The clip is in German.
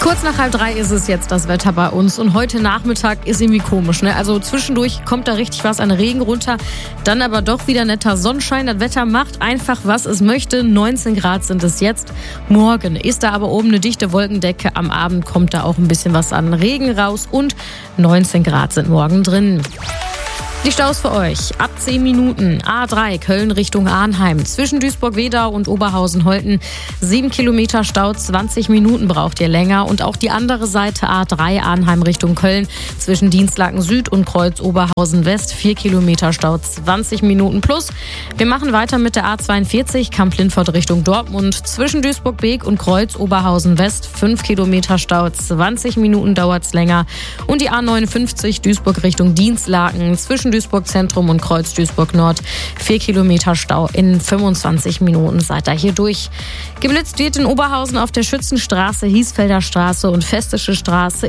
Kurz nach 2:30 ist es jetzt das Wetter bei uns und heute Nachmittag ist irgendwie komisch, ne? Also zwischendurch kommt da richtig was an Regen runter, dann aber doch wieder netter Sonnenschein. Das Wetter macht einfach, was es möchte. 19 Grad sind es jetzt. Morgen ist da aber oben eine dichte Wolkendecke. Am Abend kommt da auch ein bisschen was an Regen raus und 19 Grad sind morgen drin. Die Staus für euch. Ab 10 Minuten. A3 Köln Richtung Arnheim. Zwischen Duisburg-Wedau und Oberhausen-Holten 7 Kilometer Stau. 20 Minuten braucht ihr länger. Und auch die andere Seite A3 Arnheim Richtung Köln. Zwischen Dienstlaken Süd und Kreuz Oberhausen-West 4 Kilometer Stau. 20 Minuten plus. Wir machen weiter mit der A42 Kamp-Lindfort Richtung Dortmund. Zwischen Duisburg-Beek und Kreuz Oberhausen-West 5 Kilometer Stau. 20 Minuten dauert es länger. Und die A59 Duisburg Richtung Dienstlaken. Zwischen Duisburg Zentrum und Kreuz Duisburg Nord 4 Kilometer Stau. In 25 Minuten seid ihr hier durch. Geblitzt wird in Oberhausen auf der Schützenstraße, Hiesfelder Straße und Festische Straße.